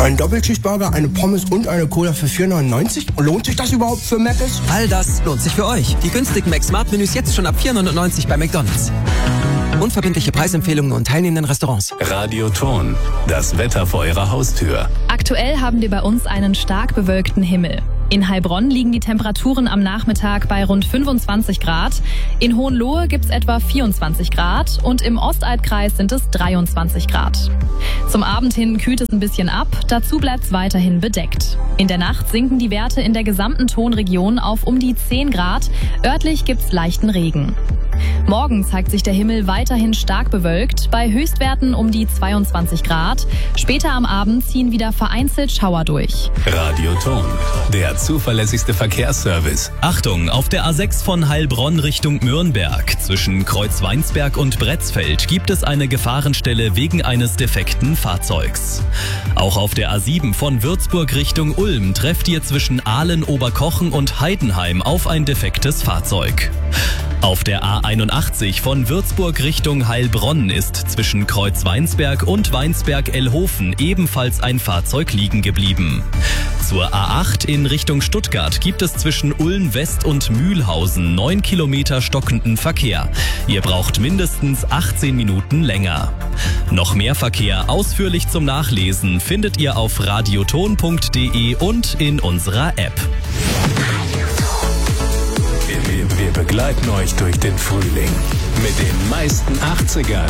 Ein Doppelcheeseburger, eine Pommes und eine Cola für 4,99? Lohnt sich das überhaupt für Mc's? All das lohnt sich für euch. Die günstigen Mac-Smart-Menüs jetzt schon ab 4,99 bei McDonald's. Unverbindliche Preisempfehlungen und teilnehmenden Restaurants. Radioton, das Wetter vor Ihrer Haustür. Aktuell haben wir bei uns einen stark bewölkten Himmel. In Heilbronn liegen die Temperaturen am Nachmittag bei rund 25 Grad. In Hohenlohe gibt's etwa 24 Grad und im Ostalbkreis sind es 23 Grad. Zum Abend hin kühlt es ein bisschen ab, dazu bleibt's weiterhin bedeckt. In der Nacht sinken die Werte in der gesamten Tonregion auf um die 10 Grad. Örtlich gibt's leichten Regen. Morgen zeigt sich der Himmel weiterhin stark bewölkt, bei Höchstwerten um die 22 Grad. Später am Abend ziehen wieder vereinzelt Schauer durch. Radioton, der zuverlässigste Verkehrsservice. Achtung, auf der A6 von Heilbronn Richtung Nürnberg zwischen Kreuzweinsberg und Bretzfeld gibt es eine Gefahrenstelle wegen eines defekten Fahrzeugs. Auch auf der A7 von Würzburg Richtung Ulm trefft ihr zwischen Aalen-Oberkochen und Heidenheim auf ein defektes Fahrzeug. Auf der A81 von Würzburg Richtung Heilbronn ist zwischen Kreuzweinsberg und Weinsberg-Ellhofen ebenfalls ein Fahrzeug liegen geblieben. Zur A8 in Richtung Stuttgart gibt es zwischen Ulm West und Mühlhausen 9 Kilometer stockenden Verkehr. Ihr braucht mindestens 18 Minuten länger. Noch mehr Verkehr ausführlich zum Nachlesen findet ihr auf radioton.de und in unserer App. Wir begleiten euch durch den Frühling mit den meisten 80ern